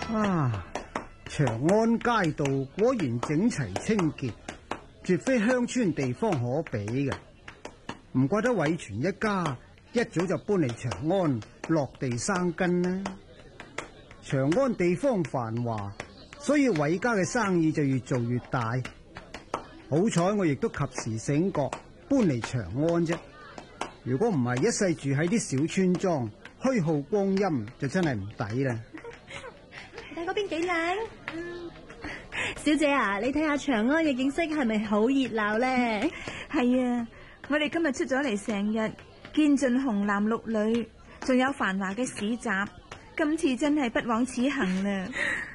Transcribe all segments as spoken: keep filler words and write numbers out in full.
啊！長安街道果然整齊清潔，絕非鄉村地方可比嘅。唔怪得偉全一家一早就搬嚟長安落地生根啦。長安地方繁華，所以偉家嘅生意就越做越大。好彩我亦都及時醒覺，搬嚟長安啫。如果唔係一世住喺啲小村莊，虛耗光陰就真係唔抵啦。 睇嗰邊幾靚，小姐啊，你睇下長安嘅景色係咪好熱鬧咧？ 係啊，我哋今日出咗嚟成日，見盡紅男綠女，仲有繁華嘅市集，今次真係不枉此行啦。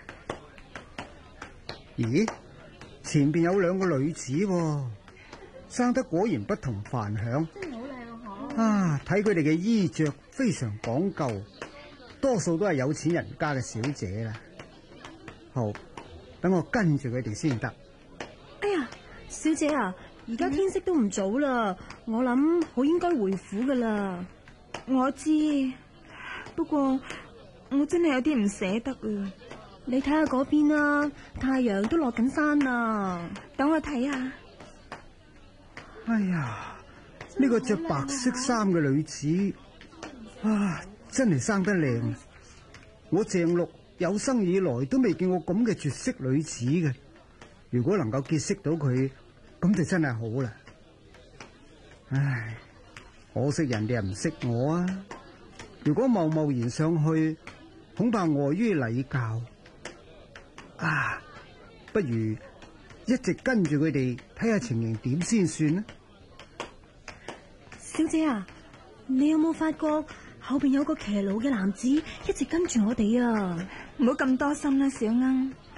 咦？前邊有兩個女子喎，生得果然不同凡響。 真係好靚啊！ 啊，睇佢哋嘅衣着非常講究，多數都係有錢人家嘅小姐啦。好，等我跟住佢哋先得。 哎呀，小姐啊，而家天色都唔早啦，嗯、我諗好應該回府噶啦。 我知，不過我真係有啲唔捨得啊。 你睇下嗰邊啊，太陽都落緊山啦。 等我睇下。 哎呀，呢個着白色衫嘅女子啊，真係生得靚。我鄭六有生以來都未見過咁嘅絕色女子嘅。如果能夠結識到佢，咁就真係好啦。唉，可惜人哋又唔識我啊。如果貿貿然上去，恐怕礙於禮教。啊，不如一直跟住佢哋睇下情形點先算呢？ 小姐啊，你有冇發覺後邊有個騎驢嘅男子一直跟住我哋啊？ 唔好咁多心啦，小鶯。